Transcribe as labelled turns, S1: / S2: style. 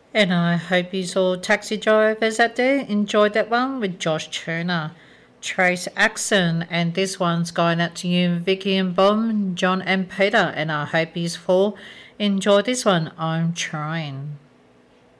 S1: And I hope you all taxi drivers out there enjoyed that one with Josh Turner, Trace Axon, and this one's going out to you, Vicky and Bob, John and Peter, and I hope you all enjoy this one. I'm trying.